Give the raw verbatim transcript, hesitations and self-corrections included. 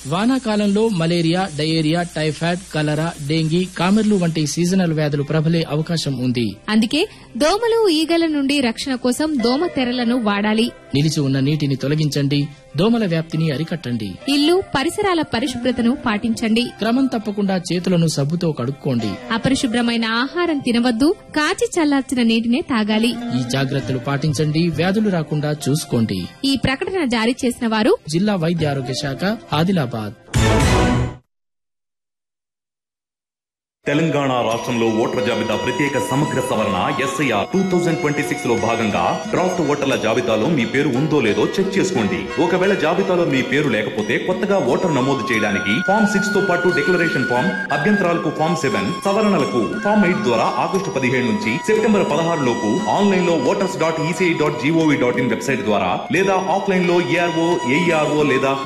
వానాకాలంలో malaria, diarrhoea, typhoid, కలరా, dengue, కామెర్లు వంటి సీజనల్ వ్యాధులు ప్రబలే అవకాశం ఉంది. అందుకే దోమలు, ఈగల నుండి రక్షణ కోసం దోమ తెరలను వాడాలి. నిలిచి ఉన్న నీటిని తొలగించండి. దోమల వ్యాప్తిని అరికట్టండి. ఇల్లు, పరిసరాల పరిశుభ్రతను పాటించండి. క్రమం తప్పకుండా చేతులను సబ్బుతో కడుక్కోండి. అపరిశుభ్రమైన ఆహారం తినవద్దు. కాచి చల్లార్చిన నీటినే తాగాలి. ఈ జాగ్రత్తలు పాటించండి. వ్యాధులు రాకుండా చూసుకోండి. ఈ ప్రకటన జారీ చేసిన వారు జిల్లా వైద్య ఆరోగ్య శాఖ, ఆదిలాబాద్. తెలంగాణ రాష్ట్రంలో ఓటర్ల జాబితా ప్రత్యేక సమగ్ర సవరణ SIR two thousand twenty six లో భాగంగా డ్రాఫ్ట్ ఓటర్ల జాబితాలో మీ పేరు ఉందో లేదో చెక్ చేసుకోండి. ఒకవేళ జాబితాలో మీ పేరు లేకపోతే కొత్తగా ఓటర్ నమోదు చేయడానికి ఫామ్ సిక్స్ తో పాటు డిక్లరేషన్ ఫామ్, అభ్యంతరాలకు ఫామ్ సెవెన్, సవరణలకు ఫామ్ ఎయిట్ ద్వారా ఆగస్టు పదిహేడు నుంచి సెప్టెంబర్ పదహారు లోపు ఆన్లైన్ లో voters dot ECI dot GOV dot in website ద్వారా లేదా ఆఫ్లైన్ లో ఏఆర్ఓ, ఏఈఆర్ఓ లేదా